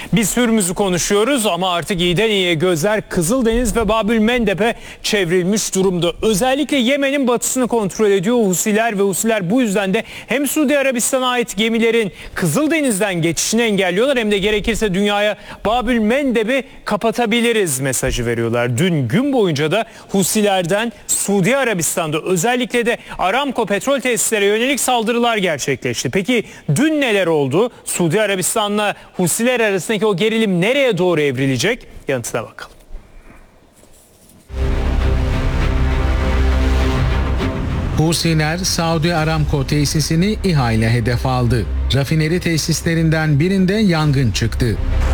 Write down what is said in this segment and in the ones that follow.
Biz Hürmüz'ü konuşuyoruz ama artık iyiden iyiye gözler Kızıldeniz ve Babülmendeb'e çevrilmiş durumda. Özellikle Yemen'in batısını kontrol ediyor Husiler ve Husiler bu yüzden de hem Suudi Arabistan'a ait gemilerin Kızıldeniz'den geçişini engelliyorlar hem de gerekirse dünyaya Babülmendeb'i kapatabiliriz mesajı veriyorlar. Dün gün boyunca da Husilerden Suudi Arabistan'da özellikle de Aramco petrol tesislere yönelik saldırılar gerçekleşti. Peki dün neler oldu? Suudi Arabistan'la Husiler arasındaki o gerilim nereye doğru evrilecek? Yanıtına bakalım. Husiler Saudi Aramco tesisini İHA ile hedef aldı. Rafineri tesislerinden birinde yangın çıktı.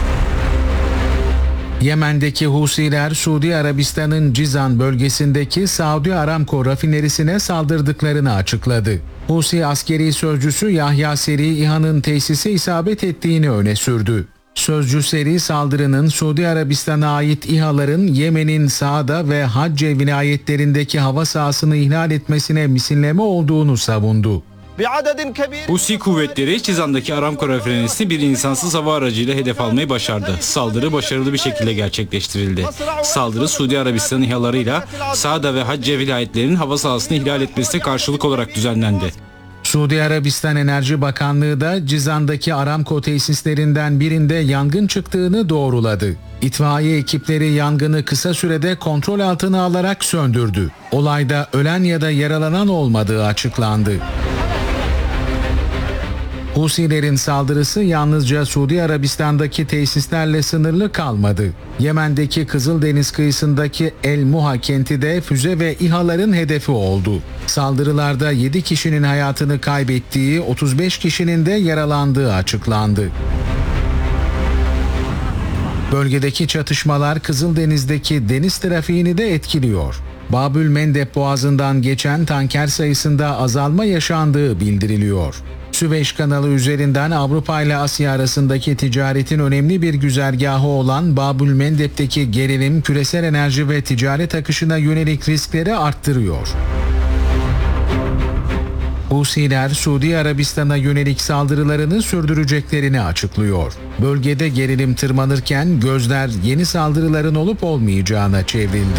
Yemen'deki Husiler Suudi Arabistan'ın Cizan bölgesindeki Saudi Aramco rafinerisine saldırdıklarını açıkladı. Husi askeri sözcüsü Yahya Seri İHA'nın tesise isabet ettiğini öne sürdü. Sözcü Seri saldırının Suudi Arabistan'a ait İHA'ların Yemen'in Saada ve Hacce vilayetlerindeki hava sahasını ihlal etmesine misilleme olduğunu savundu. Husi kuvvetleri Cizan'daki Aramco rafinerisini bir insansız hava aracıyla hedef almayı başardı. Saldırı başarılı bir şekilde gerçekleştirildi. Saldırı Suudi Arabistan İHA'larıyla Saada ve Hacce vilayetlerinin hava sahasını ihlal etmesine karşılık olarak düzenlendi. Suudi Arabistan Enerji Bakanlığı da Cizan'daki Aramco tesislerinden birinde yangın çıktığını doğruladı. İtfaiye ekipleri yangını kısa sürede kontrol altına alarak söndürdü. Olayda ölen ya da yaralanan olmadığı açıklandı. Husilerin saldırısı yalnızca Suudi Arabistan'daki tesislerle sınırlı kalmadı. Yemen'deki Kızıldeniz kıyısındaki El Muha kenti de füze ve İHA'ların hedefi oldu. Saldırılarda 7 kişinin hayatını kaybettiği, 35 kişinin de yaralandığı açıklandı. Bölgedeki çatışmalar Kızıldeniz'deki deniz trafiğini de etkiliyor. Babülmendeb Boğazı'ndan geçen tanker sayısında azalma yaşandığı bildiriliyor. Süveyş kanalı üzerinden Avrupa ile Asya arasındaki ticaretin önemli bir güzergahı olan Babülmendeb'teki gerilim küresel enerji ve ticaret akışına yönelik riskleri arttırıyor. Husiler Suudi Arabistan'a yönelik saldırılarını sürdüreceklerini açıklıyor. Bölgede gerilim tırmanırken gözler yeni saldırıların olup olmayacağına çevrildi.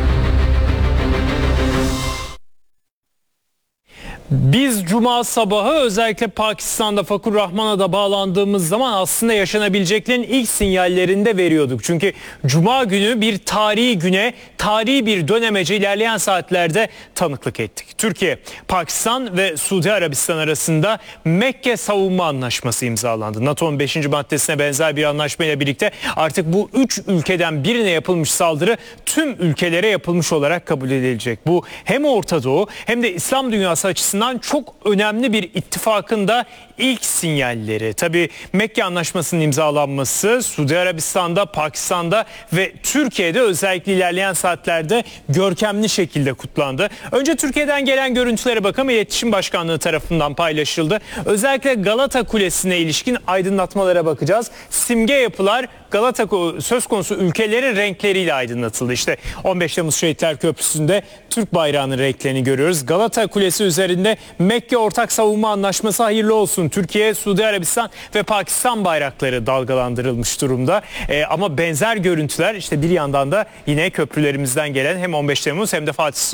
Biz Cuma sabahı özellikle Pakistan'da Fakur Rahman'a da bağlandığımız zaman aslında yaşanabileceklerin ilk sinyallerini de veriyorduk. Çünkü Cuma günü bir tarihi güne, tarihi bir dönemece ilerleyen saatlerde tanıklık ettik. Türkiye, Pakistan ve Suudi Arabistan arasında Mekke Savunma Anlaşması imzalandı. NATO'nun 5. maddesine benzer bir anlaşmayla birlikte artık bu 3 ülkeden birine yapılmış saldırı tüm ülkelere yapılmış olarak kabul edilecek. Bu hem Orta Doğu hem de İslam dünyası açısından çok önemli bir ittifakın da ilk sinyalleri. Tabii Mekke Anlaşması'nın imzalanması Suudi Arabistan'da, Pakistan'da ve Türkiye'de özellikle ilerleyen saatlerde görkemli şekilde kutlandı. Önce Türkiye'den gelen görüntülere bakalım. İletişim Başkanlığı tarafından paylaşıldı. Özellikle Galata Kulesi'ne ilişkin aydınlatmalara bakacağız. Simge yapılar Galata söz konusu ülkelerin renkleriyle aydınlatıldı. İşte 15 Temmuz Şehitler Köprüsü'nde Türk bayrağının renklerini görüyoruz. Galata Kulesi üzerinde Mekke Ortak Savunma Anlaşması hayırlı olsun. Türkiye, Suudi Arabistan ve Pakistan bayrakları dalgalandırılmış durumda. Ama benzer görüntüler işte bir yandan da yine köprülerimizden gelen hem 15 Temmuz hem de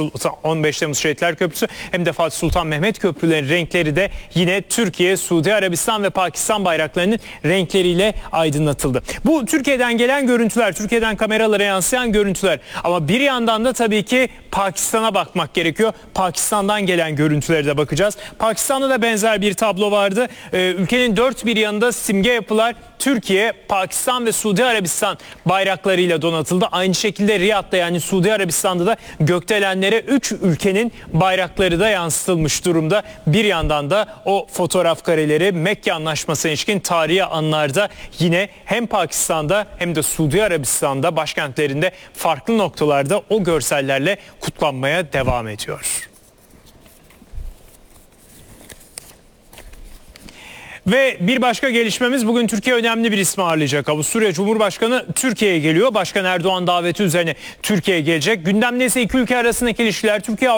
15 Temmuz Şehitler Köprüsü hem de Fatih Sultan Mehmet köprülerinin renkleri de yine Türkiye, Suudi Arabistan ve Pakistan bayraklarının renkleriyle aydınlatıldı. Bu Türkiye'den gelen görüntüler, Türkiye'den kameralara yansıyan görüntüler. Ama bir yandan da tabii ki Pakistan'a bakmak gerekiyor. Pakistan'dan gelen görüntülere de bakacağız. Pakistan'da da benzer bir tablo vardı. Ülkenin dört bir yanında simge yapılar Türkiye, Pakistan ve Suudi Arabistan bayraklarıyla donatıldı. Aynı şekilde Riyad'da yani Suudi Arabistan'da da gökdelenlere 3 ülkenin bayrakları da yansıtılmış durumda. Bir yandan da o fotoğraf kareleri Mekke Anlaşması'na ilişkin tarihi anlarda yine hem Pakistan'da hem de Suudi Arabistan'da başkentlerinde farklı noktalarda o görsellerle kutlanmaya devam ediyor. Ve bir başka gelişmemiz bugün Türkiye önemli bir ismi ağırlayacak. Avusturya Cumhurbaşkanı Türkiye'ye geliyor. Başkan Erdoğan daveti üzerine Türkiye'ye gelecek. Gündemde ise iki ülke arasındaki ilişkiler Türkiye